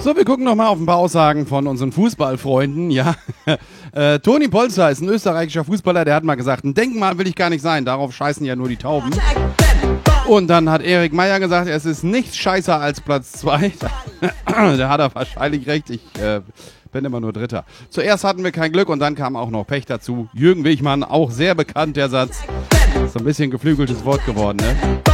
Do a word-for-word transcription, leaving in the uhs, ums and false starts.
So, wir gucken noch mal auf ein paar Aussagen von unseren Fußballfreunden. Ja, äh, Toni Polster ist ein österreichischer Fußballer, der hat mal gesagt, ein Denkmal will ich gar nicht sein, darauf scheißen ja nur die Tauben. Und dann hat Erik Meyer gesagt, es ist nichts scheißer als Platz zwei. Da hat er wahrscheinlich recht, ich äh, bin immer nur Dritter. Zuerst hatten wir kein Glück und dann kam auch noch Pech dazu. Jürgen Wichmann, auch sehr bekannt, der Satz. Ist so ein bisschen geflügeltes Wort geworden, ne?